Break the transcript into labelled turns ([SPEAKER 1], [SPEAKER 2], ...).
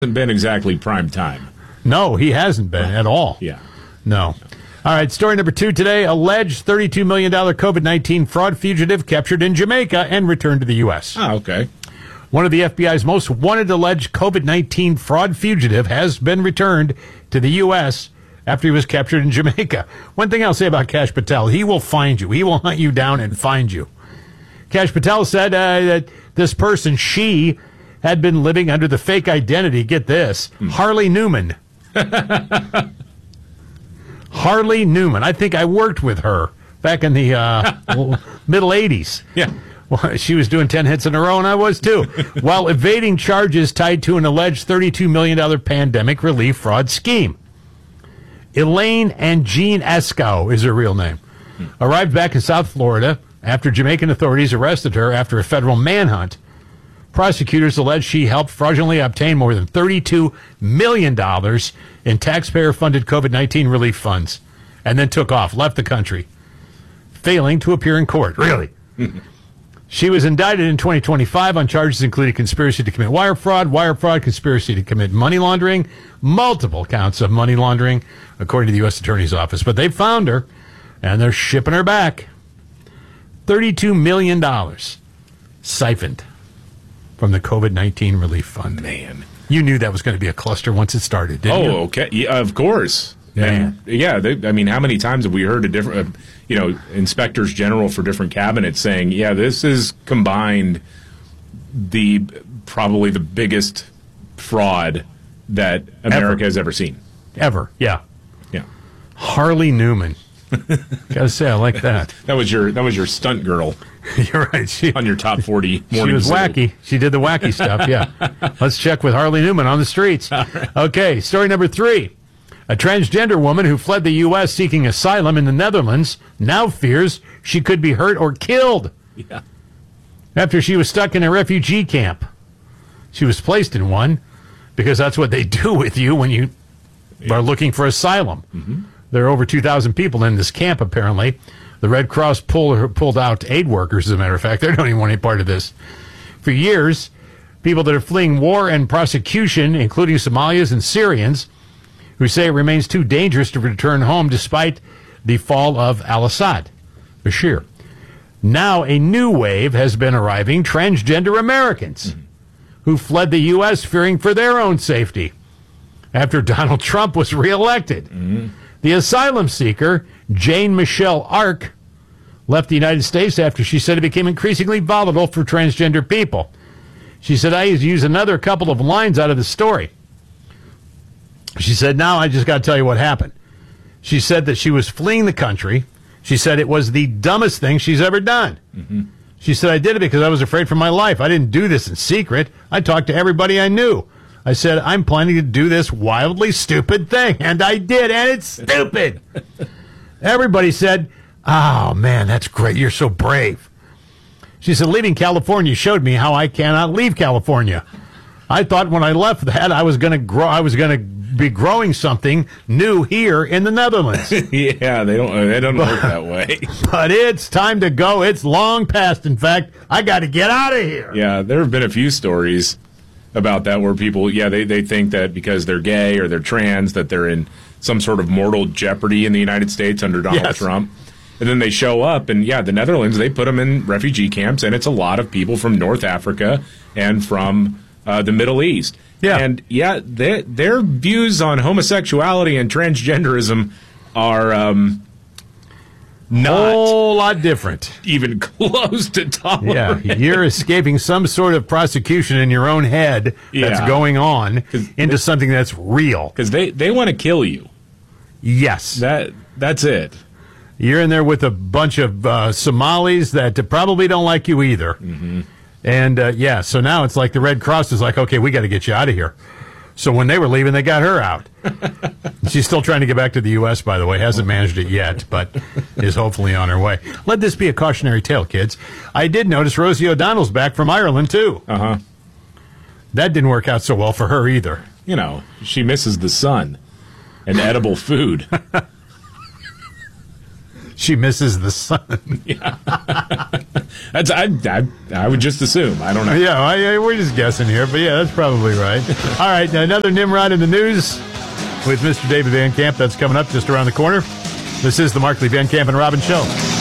[SPEAKER 1] hasn't been exactly prime time.
[SPEAKER 2] No, he hasn't been at all.
[SPEAKER 1] Yeah.
[SPEAKER 2] No. All right, story number 2 today. Alleged $32 million COVID-19 fraud fugitive captured in Jamaica and returned to the U.S.
[SPEAKER 1] Oh, okay.
[SPEAKER 2] One of the FBI's most wanted alleged COVID-19 fraud fugitive has been returned to the U.S. after he was captured in Jamaica. One thing I'll say about Kash Patel, he will find you. He will hunt you down and find you. Kash Patel said that this person, she had been living under the fake identity, get this, Harley Newman. Harley Newman. I think I worked with her back in the middle 80s.
[SPEAKER 1] Yeah.
[SPEAKER 2] Well, she was doing 10 hits in a row, and I was too, while evading charges tied to an alleged $32 million pandemic relief fraud scheme. Elaine and Jean Escow is her real name. Arrived back in South Florida after Jamaican authorities arrested her after a federal manhunt. Prosecutors allege she helped fraudulently obtain more than $32 million in taxpayer-funded COVID-19 relief funds and then took off, left the country, failing to appear in court. Really? She was indicted in 2025 on charges including conspiracy to commit wire fraud, conspiracy to commit money laundering, multiple counts of money laundering, according to the U.S. Attorney's Office. But they found her, and they're shipping her back. $32 million siphoned from the COVID-19 relief fund.
[SPEAKER 1] Man.
[SPEAKER 2] You knew that was going to be a cluster once it started, didn't you?
[SPEAKER 1] Oh, okay. Yeah, of course.
[SPEAKER 2] Man.
[SPEAKER 1] And, yeah, I mean, how many times have we heard a different, inspectors general for different cabinets saying, yeah, this is combined probably the biggest fraud that America has ever seen.
[SPEAKER 2] Ever, yeah.
[SPEAKER 1] Yeah.
[SPEAKER 2] Harley Newman. Gotta say, I like that.
[SPEAKER 1] That was your stunt girl.
[SPEAKER 2] You're right.
[SPEAKER 1] On your top 40 morning.
[SPEAKER 2] She was wacky. She did the wacky stuff, yeah. Let's check with Harley Newman on the streets. Right. Okay, story number 3. A transgender woman who fled the U.S. seeking asylum in the Netherlands now fears she could be hurt or killed.
[SPEAKER 1] Yeah. After she was stuck in a refugee camp. She was placed in one because that's what they do with you when you are looking for asylum. Mm-hmm. There are over 2,000 people in this camp, apparently. The Red Cross pulled out aid workers, as a matter of fact. They don't even want any part of this. For years, people that are fleeing war and prosecution, including Somalians and Syrians, who say it remains too dangerous to return home despite the fall of al-Assad, Bashir. Now a new wave has been arriving, transgender Americans who fled the U.S. fearing for their own safety after Donald Trump was reelected. Mm-hmm. The asylum seeker, Jane Michelle Ark, left the United States after she said it became increasingly volatile for transgender people. She said, I use another couple of lines out of the story. She said, now I just got to tell you what happened. She said that she was fleeing the country. She said it was the dumbest thing she's ever done. Mm-hmm. She said, I did it because I was afraid for my life. I didn't do this in secret. I talked to everybody I knew. I said, I'm planning to do this wildly stupid thing. And I did, and it's stupid. Everybody said, oh, man, that's great. You're so brave. She said, leaving California showed me how I cannot leave California. I thought when I left that I was going to grow. I was going to be growing something new here in the Netherlands. Yeah, they don't work that way.
[SPEAKER 2] But it's time to go. It's long past. In fact, I got to get out of here.
[SPEAKER 1] Yeah, there have been a few stories about that where people, they think that because they're gay or they're trans that they're in some sort of mortal jeopardy in the United States under Donald Trump. And then they show up, and the Netherlands, they put them in refugee camps, and it's a lot of people from North Africa and from the Middle East. Yeah. And, their views on homosexuality and transgenderism are not
[SPEAKER 2] a whole lot different.
[SPEAKER 1] Even close to tolerant.
[SPEAKER 2] Yeah, you're escaping some sort of prosecution in your own head that's going on into something that's real.
[SPEAKER 1] Because they want to kill you.
[SPEAKER 2] Yes.
[SPEAKER 1] That's it.
[SPEAKER 2] You're in there with a bunch of Somalis that probably don't like you either. Mm-hmm. And, so now it's like the Red Cross is like, okay, we got to get you out of here. So when they were leaving, they got her out. She's still trying to get back to the U.S., by the way. Hasn't managed it yet, but is hopefully on her way. Let this be a cautionary tale, kids. I did notice Rosie O'Donnell's back from Ireland, too.
[SPEAKER 1] Uh-huh.
[SPEAKER 2] That didn't work out so well for her either.
[SPEAKER 1] She misses the sun and edible food.
[SPEAKER 2] She misses the sun.
[SPEAKER 3] That's I would just assume. I don't know.
[SPEAKER 2] Yeah, we're just guessing here, but yeah, that's probably right. All right, another Nimrod in the news with Mr. David Van Camp. That's coming up just around the corner. This is the Markley, Van Camp, and Robbins Show.